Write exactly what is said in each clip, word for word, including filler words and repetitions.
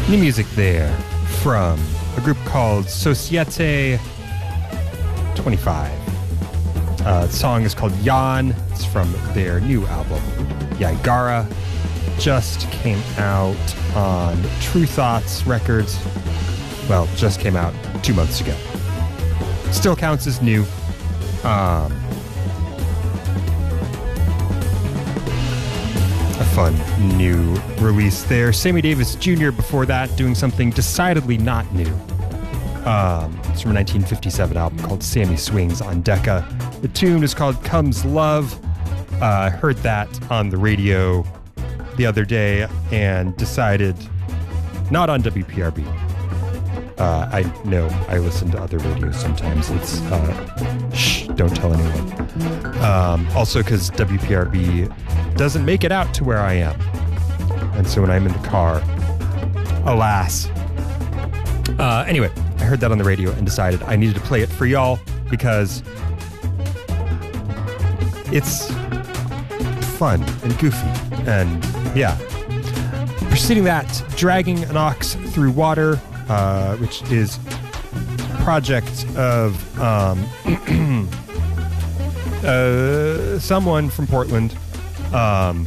New music there from a group called Societe twenty-five. Uh, the song is called Jan. It's from their new album, Yaigara. Just came out on True Thoughts Records. Well, just came out two months ago. Still counts as new. Um, a fun new release there. Sammy Davis Junior before that, doing something decidedly not new. Um, it's from a nineteen fifty-seven album called Sammy Swings on Decca. The tune is called Comes Love. I uh, heard that on the radio the other day and decided, not on W P R B. Uh, I know I listen to other radios sometimes. It's, uh, shh, don't tell anyone. Um, also because W P R B doesn't make it out to where I am. And so when I'm in the car, alas. Uh, anyway, I heard that on the radio and decided I needed to play it for y'all because it's fun and goofy. And yeah. Preceding that, Dragging an Ox Through Water, uh, which is a project of um, uh, someone from Portland, um,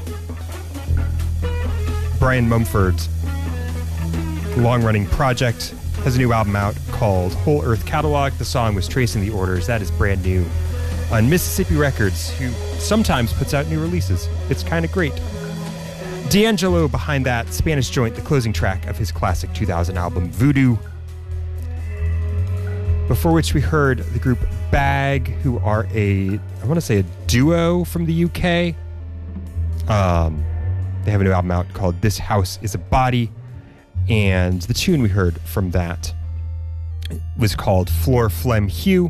Brian Mumford's long-running project, has a new album out called Whole Earth Catalog. The song was Tracing the Orders. That is brand new on Mississippi Records, who sometimes puts out new releases. It's kind of great. D'Angelo behind that, Spanish Joint, the closing track of his classic two thousand album Voodoo. Before which we heard the group Bag, who are a, I want to say a duo from the U K. Um, they have a new album out called This House is a Body. And the tune we heard from that was called Floor Phlegm Hue.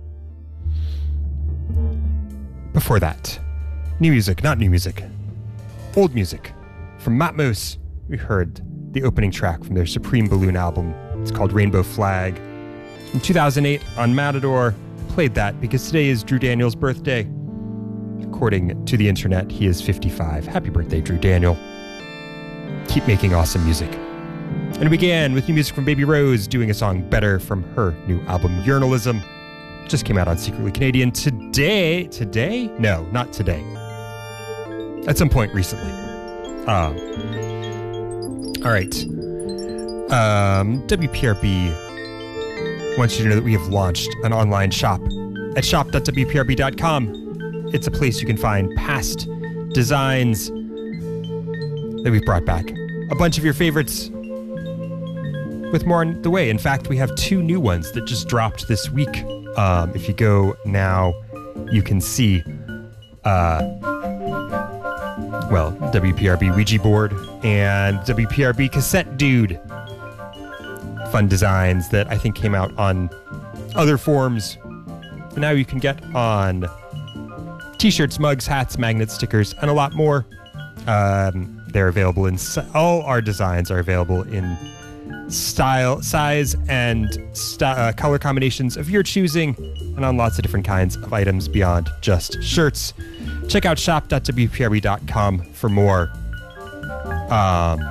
Before that, new music, not new music, old music. From Matmos, we heard the opening track from their Supreme Balloon album. It's called Rainbow Flag. In two thousand eight, on Matador, played that because today is Drew Daniels' birthday. According to the internet, he is fifty-five. Happy birthday, Drew Daniel. Keep making awesome music. And we began with new music from Baby Rose, doing a song Better from her new album, Journalism. Just came out on Secretly Canadian today. Today? No, not today. At some point recently. Uh, all right. Um, W P R B wants you to know that we have launched an online shop at shop dot w p r b dot com. It's a place you can find past designs that we've brought back. A bunch of your favorites with more on the way. In fact, we have two new ones that just dropped this week. Um, if you go now, you can see, uh, well, W P R B Ouija board and W P R B Cassette Dude. Fun designs that I think came out on other forms. But now you can get on t-shirts, mugs, hats, magnets, stickers, and a lot more. Um, they're available in, all our designs are available in style, size, and st- uh, color combinations of your choosing, and on lots of different kinds of items beyond just shirts. Check out shop dot w p r b dot com for more. Um,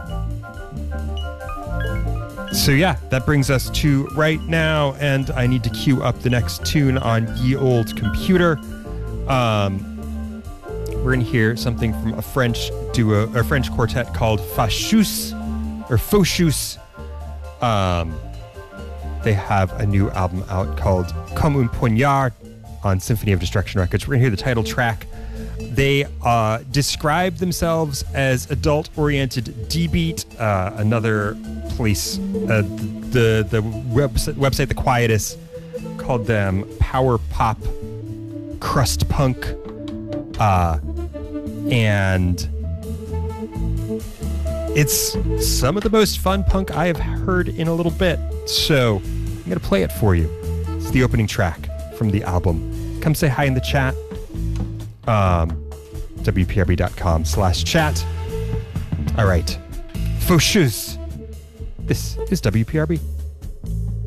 so yeah, that brings us to right now, and I need to queue up the next tune on Ye Old Computer. Um, we're gonna hear something from a French duo, or French quartet called Fachus, or Fauchus. Um, they have a new album out called Comme un Poignard on Symphony of Destruction Records. We're going to hear the title track. They uh, describe themselves as adult-oriented D-Beat. Uh, another place, uh, the the website, website The Quietus called them Power Pop Crust Punk. Uh, and it's some of the most fun punk I have heard in a little bit. So I'm going to play it for you. It's the opening track from the album. Come say hi in the chat. Um, w p r b dot com slash chat. All right. Fauchus. This is W P R B.